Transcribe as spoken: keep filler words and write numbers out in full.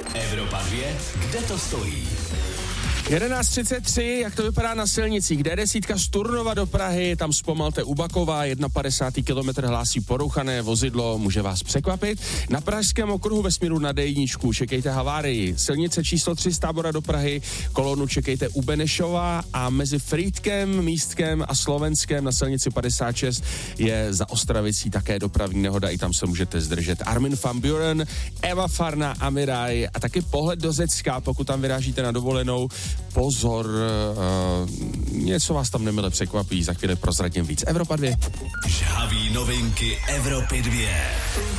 Evropa dvě, kde to stojí? jedenáct třicet tři, jak to vypadá na silnicích? D desítka z Turnova do Prahy, tam zpomalte u Bakova, padesát jedna kilometr hlásí porouchané vozidlo, může vás překvapit. Na pražském okruhu ve směru na D jedna čekejte havárii. Silnice číslo tři z Tábora do Prahy, kolonu čekejte u Benešova a mezi Frýdkem, Místkem a Slovenskem na silnici padesát šest je za Ostravicí také dopravní nehoda, i tam se můžete zdržet. Armin van Buren, Eva Farna, Amirai a taky pohled do Řecka, pokud tam vyrážíte na dovolenou. Pozor, uh, něco vás tam nemile překvapí, za chvíli prozradím víc. Evropa dvě. Žhavý novinky Evropy dvě.